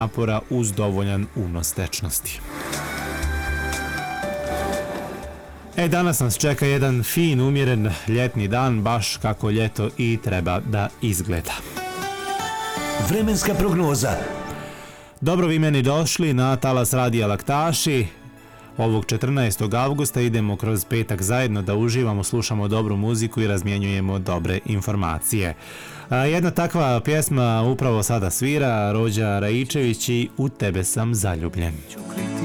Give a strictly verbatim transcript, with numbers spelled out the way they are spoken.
napora uz dovoljan unos tečnosti. E, danas nas čeka jedan fin, umjeren ljetni dan, baš kako ljeto i treba da izgleda. Vremenska prognoza. Dobro vi meni došli na talas radija Laktaši. Ovog četrnaestog avgusta idemo kroz petak zajedno da uživamo, slušamo dobru muziku i razmjenjujemo dobre informacije. Jedna takva pjesma upravo sada svira, Rođa Raičević i U tebe sam zaljubljen.